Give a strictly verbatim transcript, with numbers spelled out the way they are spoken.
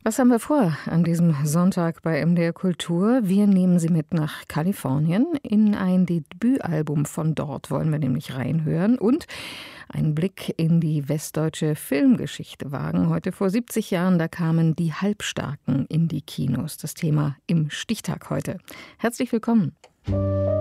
Was haben wir vor an diesem Sonntag bei M D R Kultur? Wir nehmen Sie mit nach Kalifornien. In ein Debütalbum von dort wollen wir nämlich reinhören und einen Blick in die westdeutsche Filmgeschichte wagen. Heute vor siebzig Jahren, da kamen Die Halbstarken in die Kinos. Das Thema im Stichtag heute. Herzlich willkommen.